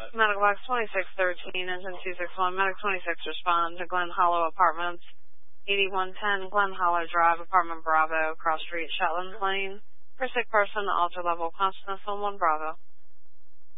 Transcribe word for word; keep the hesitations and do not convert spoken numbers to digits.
Medic Box twenty-six thirteen, engine two six one, Medic twenty-six respond to Glen Hollow Apartments, eighty-one ten Glen Hollow Drive, Apartment Bravo, Cross Street, Shetland Lane. For sick person, alter level consciousness on one Bravo.